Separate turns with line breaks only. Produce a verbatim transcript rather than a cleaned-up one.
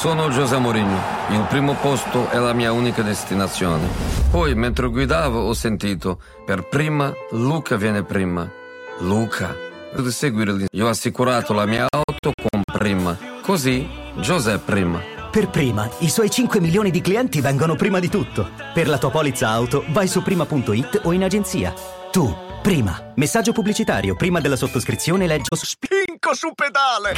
Sono José Mourinho. Il primo posto è la mia unica destinazione. Poi, mentre guidavo, ho sentito: per prima, Luca viene prima. Luca. Devo seguire lì. Io ho assicurato la mia auto con Prima. Così, José Prima.
Per Prima, i suoi cinque milioni di clienti vengono prima di tutto. Per la tua polizza auto, vai su prima punto it o in agenzia. Tu, Prima. Messaggio pubblicitario. Prima della sottoscrizione leggo: spinco su pedale.